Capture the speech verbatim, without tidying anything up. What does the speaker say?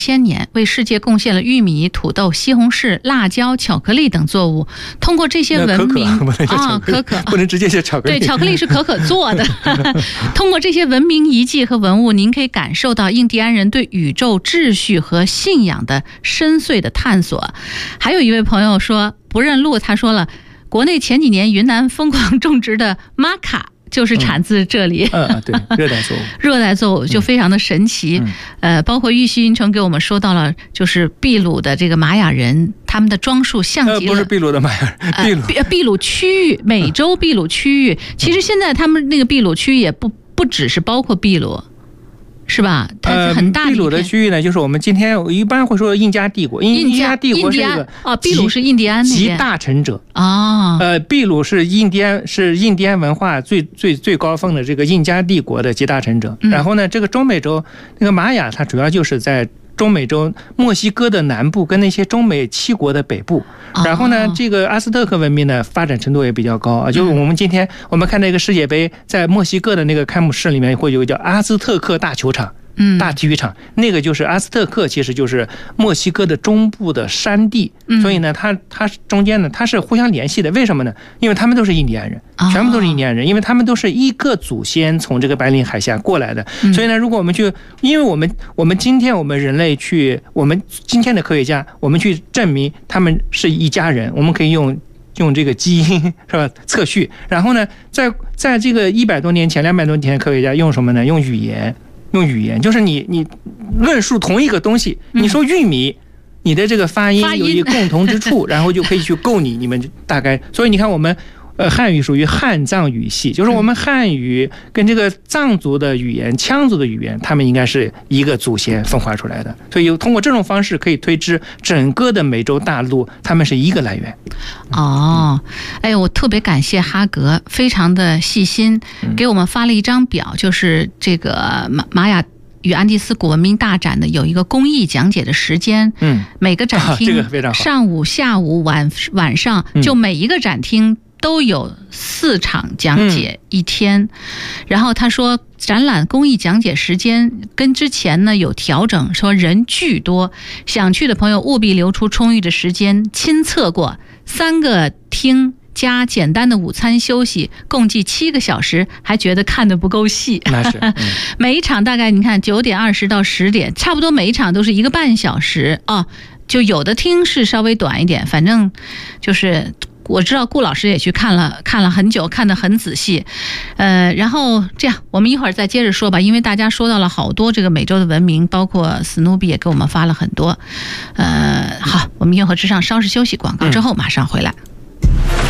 千年为世界贡献了玉米、土豆、西红柿、辣椒、巧克力等作物。通过这些文明啊， 可可不能直接叫巧克力， 对，巧克力是可可做的。通过这些文明遗迹和文物，您可以感受到印第安人对宇宙秩序和信仰的深邃的探索。还有一位朋友说不认路，他说了，国内前几年云南疯狂种植的玛卡就是产自这里。 嗯，嗯对，热带作物， 热带作物就非常的神奇。嗯、呃，包括玉溪云城给我们说到了，就是秘鲁的这个玛雅人，他们的装束像极了、呃、 不是秘鲁的玛雅人，秘鲁、 呃、秘鲁区域，美洲秘鲁区域。其实现在他们那个秘鲁区域也不不只是包括秘鲁。是吧？它是很大的。 秘鲁的区域呢，就是我们今天一般会说印加帝国，印印加帝国是一个哦，秘鲁是印第安集大成者哦。 呃，秘鲁是印第安是印第安文化最最最高峰的这个印加帝国的集大成者。然后呢，这个中美洲那个玛雅，它主要就是在中美洲墨西哥的南部跟那些中美七国的北部。然后呢，这个阿兹特克文明呢发展程度也比较高啊。就是我们今天我们看那个世界杯，在墨西哥的那个开幕式里面会有一个叫阿兹特克大球场。嗯，大体育场，那个就是阿兹特克，其实就是墨西哥的中部的山地，所以呢，它它中间呢，它是互相联系的。为什么呢？因为他们都是印第安人，全部都是印第安人，因为他们都是一个祖先从这个白令海峡过来的。所以呢，如果我们去，因为我们我们今天我们人类去，我们今天的科学家，我们去证明他们是一家人，我们可以用。用这个基因是吧测序，然后呢，在在这个一百多年前、两百多年前，科学家用什么呢？用语言。用语言就是你你论述同一个东西，你说玉米，你的这个发音有一个共同之处，然后就可以去够你你们大概。所以你看我们呃汉语属于汉藏语系，就是我们汉语跟这个藏族的语言、羌族的语言，他们应该是一个祖先分化出来的。所以通过这种方式可以推知整个的美洲大陆他们是一个来源。 哦，哎，我特别感谢哈格，非常的细心，给我们发了一张表，就是这个玛玛雅与安第斯古文明大展的有一个公益讲解的时间，嗯，每个展厅、啊这个非常好、上午、下午、晚晚上，就每一个展厅都有四场讲解一天。嗯、然后他说，展览公益讲解时间跟之前呢有调整，说人巨多，想去的朋友务必留出充裕的时间亲测过。三个厅加简单的午餐休息，共计七个小时，还觉得看得不够细。 那是、嗯、 每一场大概你看九点二十到十点，差不多每一场都是一个半小时哦。就有的厅是稍微短一点，反正就是我知道顾老师也去看了看了很久，看得很仔细。呃，然后这样我们一会儿再接着说吧，因为大家说到了好多这个美洲的文明，包括史努比也给我们发了很多。呃，好，我们硬核之上稍事休息，广告之后马上回来。嗯